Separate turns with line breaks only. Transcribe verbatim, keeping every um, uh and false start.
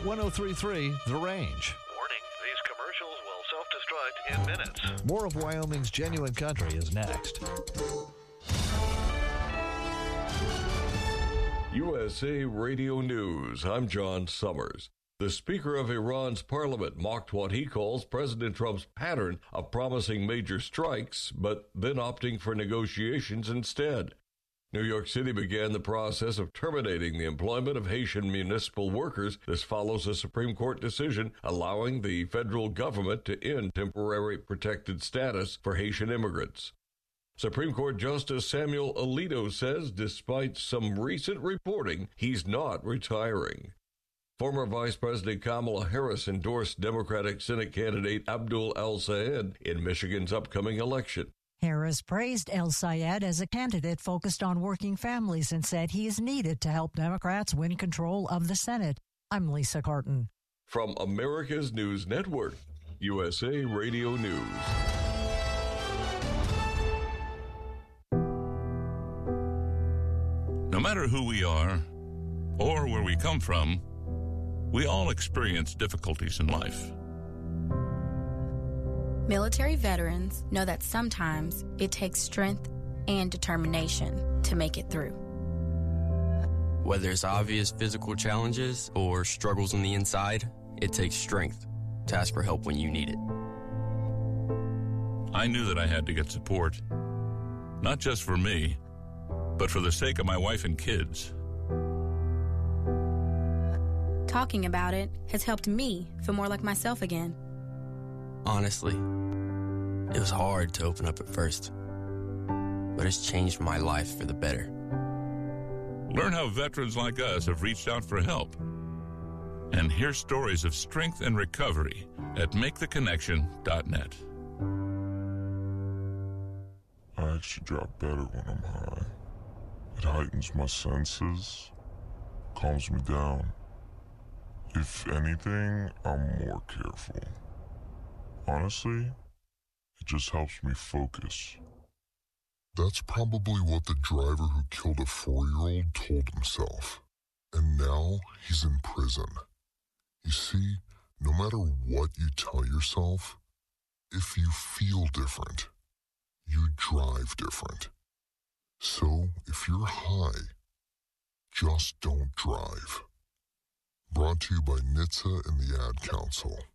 one oh three point three The Range.
Warning, these commercials will self-destruct in minutes.
More of Wyoming's Genuine Country is next.
U S A Radio News. I'm John Summers. The Speaker of Iran's parliament mocked what he calls President Trump's pattern of promising major strikes, but then opting for negotiations instead. New York City began the process of terminating the employment of Haitian municipal workers. This follows a Supreme Court decision allowing the federal government to end temporary protected status for Haitian immigrants. Supreme Court Justice Samuel Alito says despite some recent reporting, he's not retiring. Former Vice President Kamala Harris endorsed Democratic Senate candidate Abdul El-Sayed in Michigan's upcoming election.
Harris praised El-Sayed as a candidate focused on working families and said he is needed to help Democrats win control of the Senate. I'm Lisa Carton.
From America's News Network, U S A Radio News.
No matter who we are or where we come from, we all experience difficulties in life.
Military veterans know that sometimes it takes strength and determination to make it through.
Whether it's obvious physical challenges or struggles on the inside, it takes strength to ask for help when you need it.
I knew that I had to get support, not just for me, but for the sake of my wife and kids.
Talking about it has helped me feel more like myself again.
Honestly, it was hard to open up at first, but it's changed my life for the better.
Learn how veterans like us have reached out for help. And hear stories of strength and recovery at make the connection dot net.
I actually drop better when I'm high. It heightens my senses, calms me down. If anything, I'm more careful. Honestly, it just helps me focus.
That's probably what the driver who killed a four-year-old told himself. And now he's in prison. You see, no matter what you tell yourself, if you feel different, you drive different. So, if you're high, just don't drive. Brought to you by N H T S A and the Ad Council.